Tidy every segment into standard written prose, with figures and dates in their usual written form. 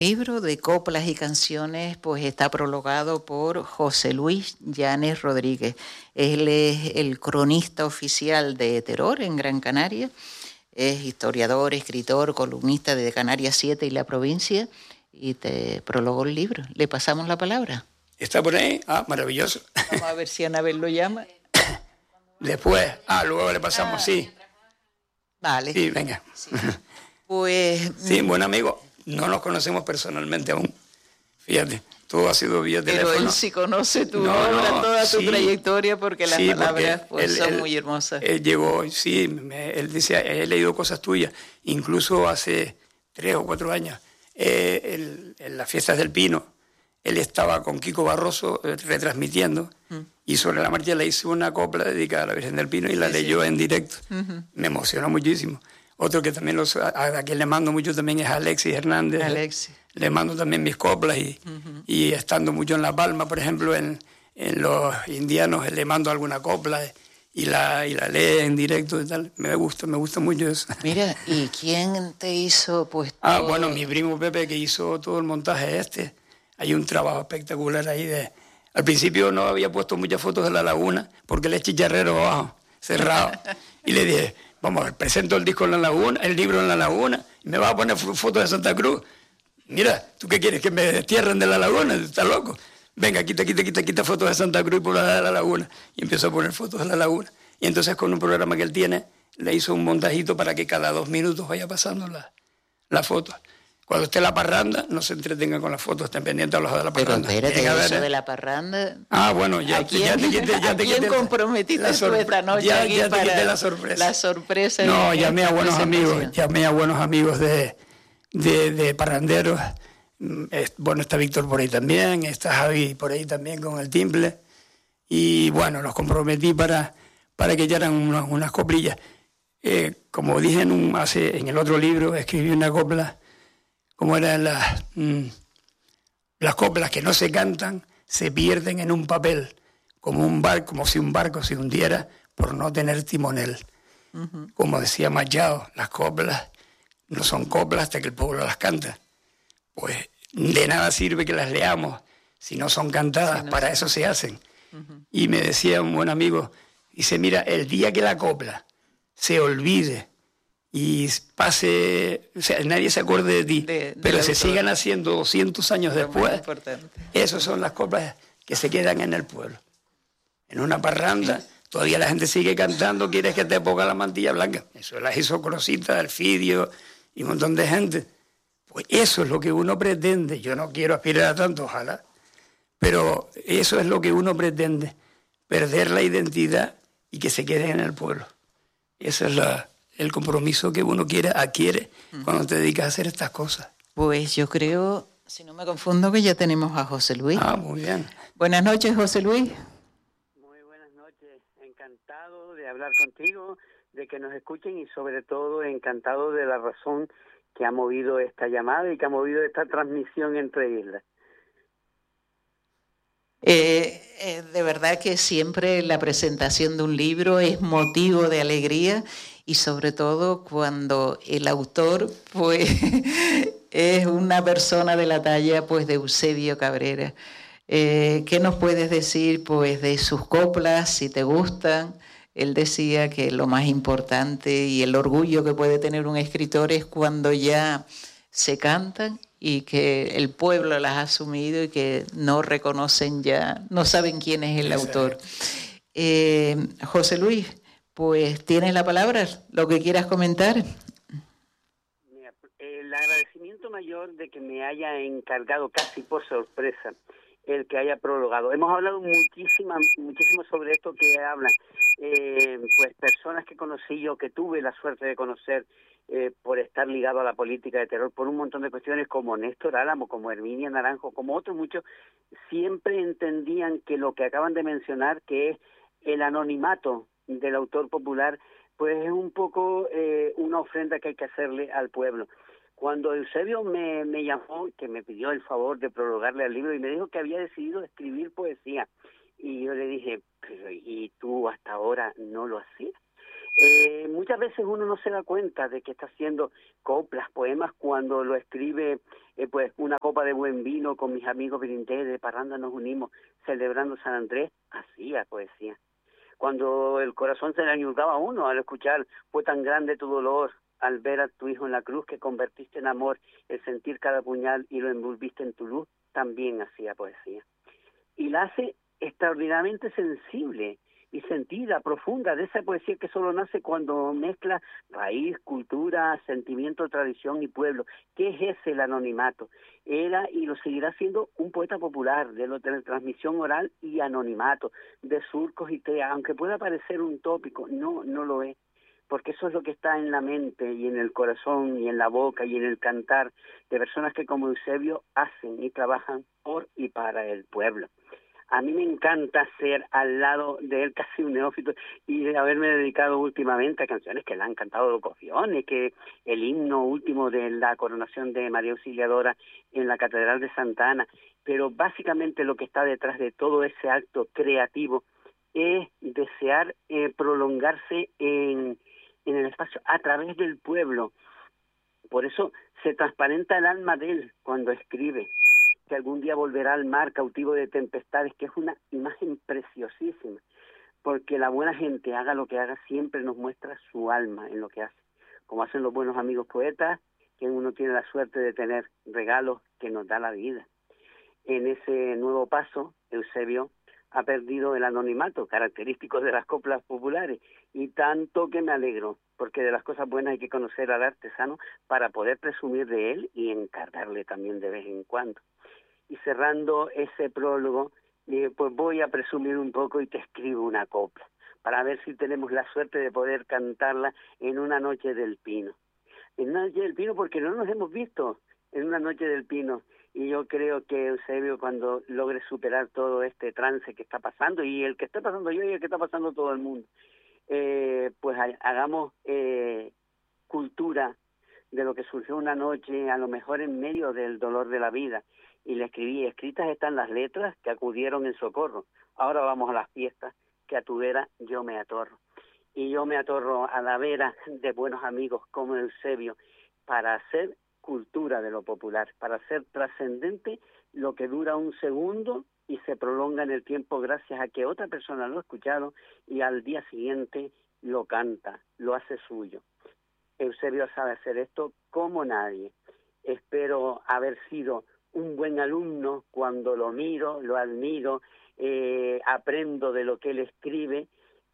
Libro de coplas y canciones pues está prologado por José Luis Llanes Rodríguez. Él es el cronista oficial de Terror en Gran Canaria, es historiador, escritor, columnista de Canarias 7 y La Provincia, y te prologó el libro. Le pasamos la palabra. ¿Está por ahí? Ah, maravilloso. Vamos a ver si Anabel lo llama. Después, luego le pasamos, sí. Vale. Sí, venga. Sí. Pues... Sí, buen amigo. No nos conocemos personalmente aún. Fíjate, todo ha sido vía teléfono. Pero él sí conoce tu obra, toda tu trayectoria, porque las palabras pues, son muy hermosas. Él llegó, sí, él dice, he leído cosas tuyas, incluso hace 3 o 4 años, en las fiestas del Pino, él estaba con Kiko Barroso retransmitiendo, y sobre la marcha le hice una copla dedicada a la Virgen del Pino y la leyó en directo. Me emocionó muchísimo. Otro que también a quien le mando mucho también es Alexis Hernández. Alexis. Le mando también mis coplas y estando mucho en La Palma, por ejemplo, en los indianos, le mando alguna copla y la lee en directo y tal. Me gusta mucho eso. Mira, ¿y quién te hizo pues todo? Bueno, mi primo Pepe, que hizo todo el montaje Hay un trabajo espectacular ahí Al principio no había puesto muchas fotos de la laguna porque él es chicharrero abajo, cerrado. Y le dije, vamos a ver, presento el disco en la laguna, el libro en la laguna, y me vas a poner fotos de Santa Cruz. Mira, ¿tú qué quieres? ¿Que me destierren de la laguna? ¿Estás loco? Venga, quita fotos de Santa Cruz y por la de la laguna. Y empezó a poner fotos de la laguna. Y entonces con un programa que él tiene, le hizo un montajito para que cada 2 minutos vaya pasando la foto. Cuando esté la parranda, no se entretenga con las fotos, estén pendientes a los de la parranda. Pero espérate, eso de la parranda... bueno, ya te quité comprometiste esta noche ya te quité la sorpresa. La sorpresa. No, llamé a buenos amigos de parranderos. Bueno, está Víctor por ahí también, está Javi por ahí también con el timple. Y bueno, los comprometí para que echaran unas coplillas. Como dije en el otro libro, escribí una copla, como eran las coplas que no se cantan, se pierden en un papel, como si un barco se hundiera por no tener timonel. Como decía Machado, las coplas no son coplas hasta que el pueblo las canta. Pues de nada sirve que las leamos si no son cantadas, para eso se hacen. Y me decía un buen amigo, dice, mira, el día que la copla se olvide y pase, o sea, nadie se acuerde de ti, pero se sigan haciendo 200 años después, esas son las coplas que se quedan en el pueblo. En una parranda, todavía la gente sigue cantando, ¿quieres que te ponga la mantilla blanca? Eso las hizo Crosita, Elfidio y un montón de gente. Pues eso es lo que uno pretende. Yo no quiero aspirar a tanto, ojalá, pero eso es lo que uno pretende, perder la identidad y que se quede en el pueblo. Ese es el compromiso que uno adquiere cuando te dedicas a hacer estas cosas. Pues yo creo, si no me confundo, que ya tenemos a José Luis. Muy bien. Buenas noches, José Luis. Muy buenas noches. Encantado de hablar contigo, de que nos escuchen y sobre todo encantado de la razón que ha movido esta llamada y que ha movido esta transmisión entre islas. De verdad que siempre la presentación de un libro es motivo de alegría y sobre todo cuando el autor pues es una persona de la talla pues de Eusebio Cabrera. ¿Qué nos puedes decir pues de sus coplas, si te gustan? Él decía que lo más importante y el orgullo que puede tener un escritor es cuando ya se cantan y que el pueblo las ha asumido y que no reconocen ya, no saben quién es el autor. José Luis, pues tienes la palabra, lo que quieras comentar. Mira, el agradecimiento mayor de que me haya encargado casi por sorpresa el que haya prologado. Hemos hablado muchísimo sobre esto que hablan. Pues personas que conocí yo, que tuve la suerte de conocer por estar ligado a la política de Terror, por un montón de cuestiones, como Néstor Álamo, como Herminia Naranjo, como otros muchos, siempre entendían que lo que acaban de mencionar, que es el anonimato del autor popular, pues es un poco una ofrenda que hay que hacerle al pueblo. Cuando Eusebio me llamó, que me pidió el favor de prologarle al libro y me dijo que había decidido escribir poesía, y yo le dije, pero ¿y tú hasta ahora no lo hacías? Muchas veces uno no se da cuenta de que está haciendo coplas, poemas, cuando lo escribe, pues una copa de buen vino con mis amigos brindé, de parranda nos unimos, celebrando San Andrés, hacía poesía. Cuando el corazón se le añudaba a uno al escuchar, fue tan grande tu dolor al ver a tu hijo en la cruz que convertiste en amor el sentir cada puñal y lo envolviste en tu luz, también hacía poesía. Y la hace extraordinariamente sensible y sentida, profunda, de esa poesía que solo nace cuando mezcla raíz, cultura, sentimiento, tradición y pueblo. ¿Qué es ese el anonimato? Era y lo seguirá siendo un poeta popular, de transmisión oral y anonimato, de surcos y teas, aunque pueda parecer un tópico, no lo es, porque eso es lo que está en la mente y en el corazón y en la boca y en el cantar de personas que como Eusebio hacen y trabajan por y para el pueblo. A mí me encanta ser al lado de él casi un neófito y de haberme dedicado últimamente a canciones que le han cantado Cofiones, que el himno último de la coronación de María Auxiliadora en la Catedral de Santa Ana. Pero básicamente lo que está detrás de todo ese acto creativo es desear prolongarse en el espacio a través del pueblo. Por eso se transparenta el alma de él cuando escribe que algún día volverá al mar cautivo de tempestades, que es una imagen preciosísima, porque la buena gente, haga lo que haga, siempre nos muestra su alma en lo que hace, como hacen los buenos amigos poetas, que uno tiene la suerte de tener regalos que nos da la vida. En ese nuevo paso, Eusebio ha perdido el anonimato característico de las coplas populares, y tanto que me alegro, porque de las cosas buenas hay que conocer al artesano para poder presumir de él y encargarle también de vez en cuando. Y cerrando ese prólogo, pues voy a presumir un poco y te escribo una copla, para ver si tenemos la suerte de poder cantarla en una noche del Pino. En una noche del Pino, porque no nos hemos visto en una noche del Pino. Y yo creo que Eusebio, cuando logre superar todo este trance que está pasando, y el que está pasando yo y el que está pasando todo el mundo, pues hagamos cultura de lo que surgió una noche, a lo mejor en medio del dolor de la vida. Y le escribí, escritas están las letras que acudieron en socorro. Ahora vamos a las fiestas, que a tu vera yo me atorro. Y yo me atorro a la vera de buenos amigos como Eusebio, para hacer cultura de lo popular, para hacer trascendente lo que dura un segundo y se prolonga en el tiempo gracias a que otra persona lo ha escuchado y al día siguiente lo canta, lo hace suyo. Eusebio sabe hacer esto como nadie. Espero haber sido un buen alumno cuando lo miro, lo admiro, aprendo de lo que él escribe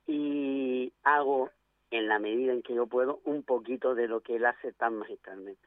y hago, en la medida en que yo puedo, un poquito de lo que él hace tan magistralmente.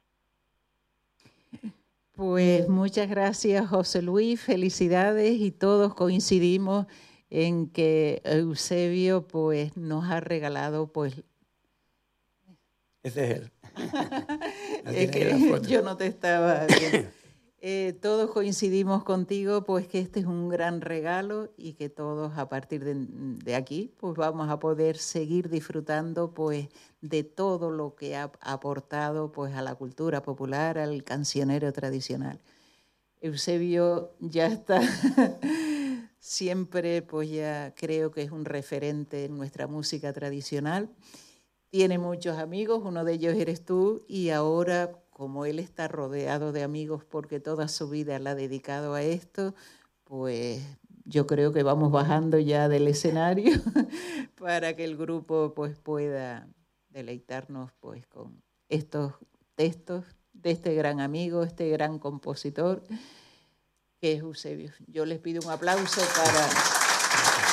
Pues muchas gracias, José Luis, felicidades, y todos coincidimos en que Eusebio pues nos ha regalado pues... Ese es él. Es que yo no te estaba viendo. Todos coincidimos contigo pues que este es un gran regalo y que todos a partir de aquí pues vamos a poder seguir disfrutando pues de todo lo que ha aportado pues a la cultura popular, al cancionero tradicional. Eusebio ya está siempre pues ya creo que es un referente en nuestra música tradicional. Tiene muchos amigos, uno de ellos eres tú, y ahora, como él está rodeado de amigos porque toda su vida la ha dedicado a esto, pues yo creo que vamos bajando ya del escenario para que el grupo pues pueda deleitarnos pues con estos textos de este gran amigo, este gran compositor que es Eusebio. Yo les pido un aplauso para...